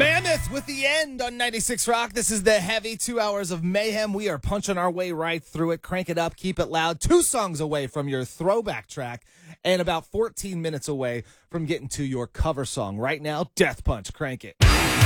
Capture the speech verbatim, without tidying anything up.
Mammoth with the end on ninety-six Rock. This is the heavy two hours of mayhem. We are punching our way right through it. Crank it up, keep it loud. Two songs away from your throwback track and about fourteen minutes away from getting to your cover song. Right now, Death Punch. Crank it.